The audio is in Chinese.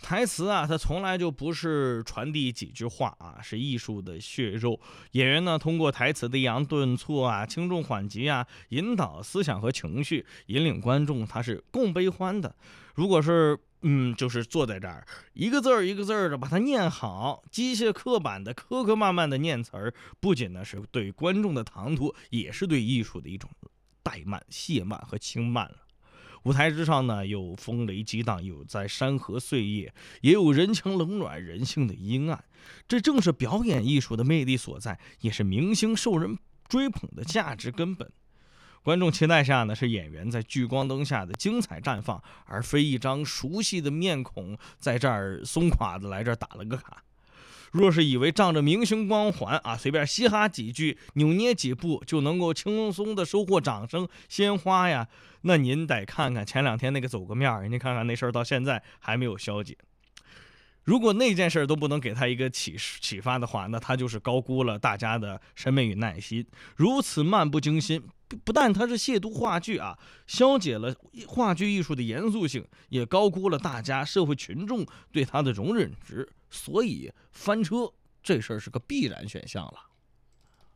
台词啊，它从来就不是传递几句话啊，是艺术的血肉。演员呢，通过台词的抑扬顿挫啊、轻重缓急啊，引导思想和情绪，引领观众他是共悲欢的。如果是就是坐在这儿，一个字儿一个字儿的把它念好，机械刻板的磕磕绊绊的念词儿，不仅呢是对观众的唐突，也是对艺术的一种怠慢、懈慢和轻慢了。舞台之上呢，有风雷激荡，有在山河岁月，也有人情冷暖、人性的阴暗。这正是表演艺术的魅力所在，也是明星受人追捧的价值根本。观众期待下呢，是演员在聚光灯下的精彩绽放，而非一张熟悉的面孔在这儿松垮的来这儿打了个卡。若是以为仗着明星光环啊，随便嘻哈几句、扭捏几步就能够轻松的收获掌声、鲜花呀，那您得看看前两天那个走个面，您看看那事儿到现在还没有消解。如果那件事都不能给他一个启发的话，那他就是高估了大家的审美与耐心。如此漫不经心，不但他是亵渎话剧啊，消解了话剧艺术的严肃性，也高估了大家社会群众对他的容忍值。所以翻车这事儿是个必然选项了。